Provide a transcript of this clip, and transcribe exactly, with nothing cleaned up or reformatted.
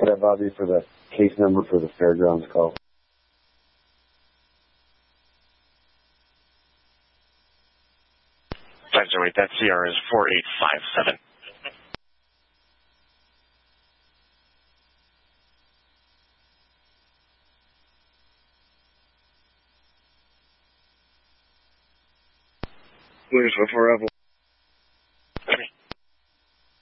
that, Bobby, for the case number for the fairgrounds call? five oh eight, that C R is four eight five seven. Williams for Bravo